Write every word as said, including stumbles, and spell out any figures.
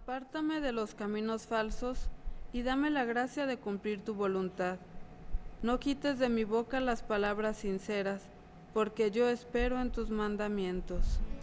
Apártame de los caminos falsos y dame la gracia de cumplir tu voluntad. No quites de mi boca las palabras sinceras, porque yo espero en tus mandamientos.